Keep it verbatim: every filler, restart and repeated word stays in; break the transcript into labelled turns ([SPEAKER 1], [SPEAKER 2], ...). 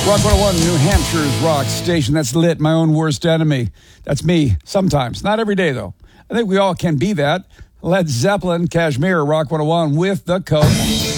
[SPEAKER 1] Rock one oh one, New Hampshire's rock station. That's lit, my own worst enemy. That's me, sometimes. Not every day, though. I think we all can be that. Led Zeppelin, Kashmir, Rock one oh one with the Coke.